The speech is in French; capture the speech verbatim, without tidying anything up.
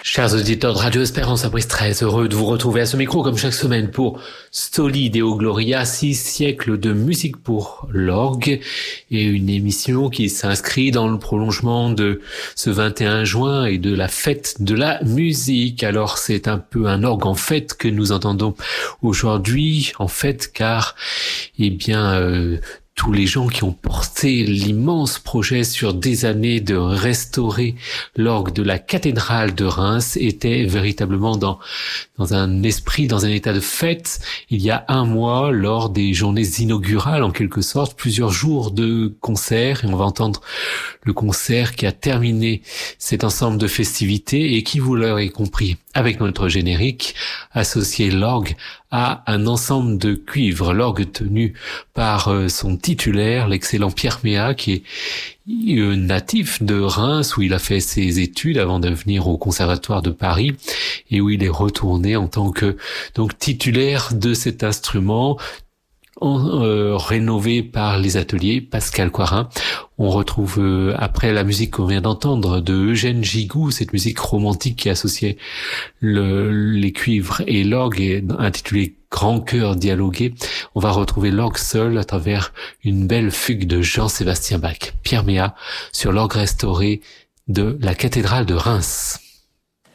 Chers auditeurs de Radio Espérance, après très heureux de vous retrouver à ce micro comme chaque semaine pour Stoli Deo Gloria, six siècles de musique pour l'orgue, et une émission qui s'inscrit dans le prolongement de ce vingt et un juin et de la fête de la musique. Alors c'est un peu un orgue en fête que nous entendons aujourd'hui, en fait, car eh bien euh, tous les gens qui ont porté l'immense projet sur des années de restaurer l'orgue de la cathédrale de Reims étaient véritablement dans dans un esprit, dans un état de fête. Il y a un mois, lors des journées inaugurales, en quelque sorte, plusieurs jours de concerts, et on va entendre le concert qui a terminé cet ensemble de festivités et qui, vous l'aurez compris, avec notre générique, associé l'orgue à un ensemble de cuivres. L'orgue tenu par son titulaire, l'excellent Pierre Méat, qui est natif de Reims, où il a fait ses études avant de venir au Conservatoire de Paris, et où il est retourné en tant que donc titulaire de cet instrument, en, euh, rénové par les ateliers Pascal Coirin. On retrouve, euh, après la musique qu'on vient d'entendre de Eugène Gigou, cette musique romantique qui associait le, les cuivres et l'orgue, et intitulée Grand cœur dialogué, on va retrouver l'orgue seul à travers une belle fugue de Jean-Sébastien Bach. Pierre Méat sur l'orgue restauré de la cathédrale de Reims.